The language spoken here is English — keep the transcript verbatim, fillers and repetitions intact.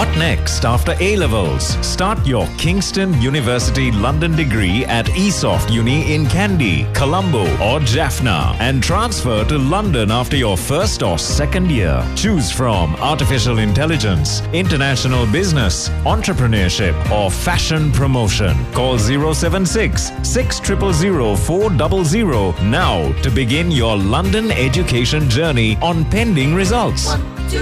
What next after A-Levels? Start your Kingston University London degree at eSoft Uni in Kandy, Colombo or Jaffna and transfer to London after your first or second year. Choose from artificial intelligence, international business, entrepreneurship or fashion promotion. Call zero seven six, six zero zero, four zero zero now to begin your London education journey on pending results.